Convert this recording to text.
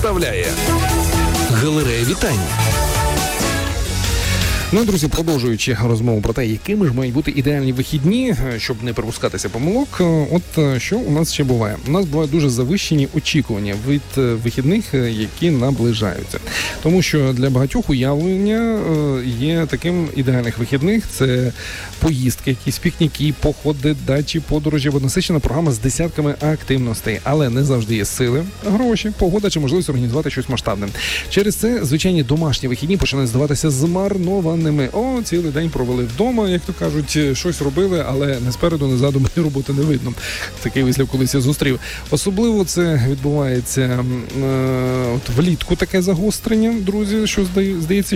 представляє Галерея вітань. Ну, друзі, продовжуючи розмову про те, якими ж мають бути ідеальні вихідні, щоб не припускатися помилок, от що у нас ще буває? У нас бувають дуже завищені очікування від вихідних, які наближаються. Тому що для багатьох уявлення є таким ідеальних вихідних. Це поїздки, якісь пікніки, походи, дачі, подорожі, насичена програма з десятками активностей. Але не завжди є сили, гроші, погода чи можливість організувати щось масштабне. Через це звичайні домашні вихідні починають здаватися змарнованими. Цілий день провели вдома, як то кажуть, щось робили, але не спереду, не ззаду роботи не видно. Такий вислів колись я зустрів. Особливо це відбувається влітку таке загострення, друзі, що здається,